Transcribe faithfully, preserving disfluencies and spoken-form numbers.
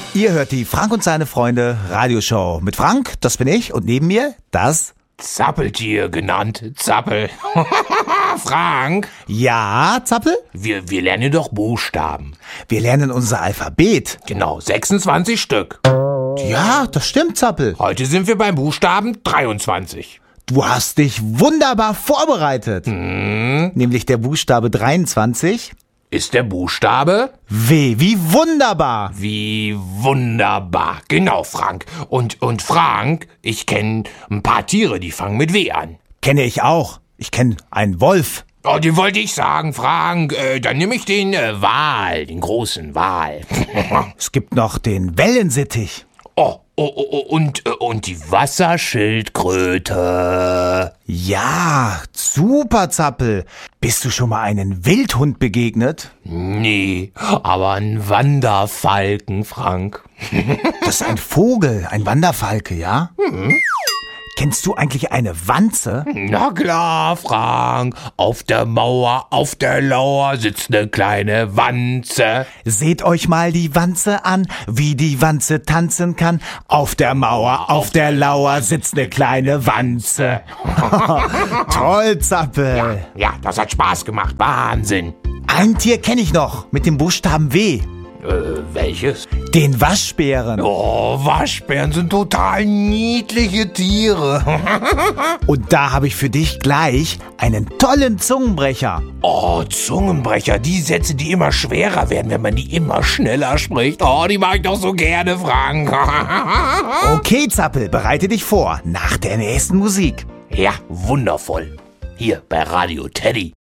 Ihr hört die Frank und seine Freunde Radioshow mit Frank, das bin ich, und neben mir das Zappeltier genannt, Zappel. Frank? Ja, Zappel? Wir, wir lernen doch Buchstaben. Wir lernen unser Alphabet. Genau, sechsundzwanzig Stück. Ja, das stimmt, Zappel. Heute sind wir beim Buchstaben dreiundzwanzig. Du hast dich wunderbar vorbereitet. Hm. Nämlich der Buchstabe dreiundzwanzig. Ist der Buchstabe? W wie wunderbar. Wie wunderbar. Genau, Frank. Und, und Frank, ich kenne ein paar Tiere, die fangen mit W an. Kenne ich auch. Ich kenne einen Wolf. Oh, die wollte ich sagen, Frank. Äh, dann nehme ich den äh, Wal, den großen Wal. Es gibt noch den Wellensittich. Oh, oh, oh, oh, und, äh, und die Wasserschildkröte. Ja, super, Zappel. Bist du schon mal einen Wildhund begegnet? Nee, aber ein Wanderfalken, Frank. Das ist ein Vogel, ein Wanderfalke, ja? Mhm. Kennst du eigentlich eine Wanze? Na klar, Frank. Auf der Mauer, auf der Lauer sitzt eine kleine Wanze. Seht euch mal die Wanze an, wie die Wanze tanzen kann. Auf der Mauer, auf der Lauer sitzt eine kleine Wanze. Toll, Zappel. Ja, ja, das hat Spaß gemacht. Wahnsinn. Ein Tier kenne ich noch, mit dem Buchstaben W. Äh, welches? Den Waschbären. Oh, Waschbären sind total niedliche Tiere. Und da habe ich für dich gleich einen tollen Zungenbrecher. Oh, Zungenbrecher, die Sätze, die immer schwerer werden, wenn man die immer schneller spricht. Oh, die mag ich doch so gerne, Frank. Okay, Zappel, bereite dich vor, nach der nächsten Musik. Ja, wundervoll. Hier bei Radio Teddy.